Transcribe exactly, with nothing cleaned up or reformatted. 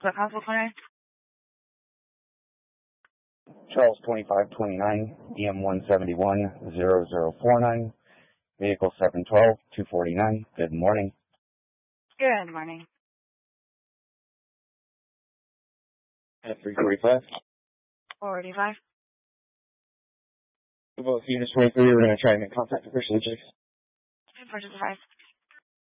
What console twenty-nine? Charles twenty-five twenty-nine, E M one seventy-one, zero zero four nine, vehicle seven twelve, two forty-nine. Good morning. Good morning. At three forty-five. four eighty-five. Both units twenty-three, we're going to try and make contact officially, Jake. four five.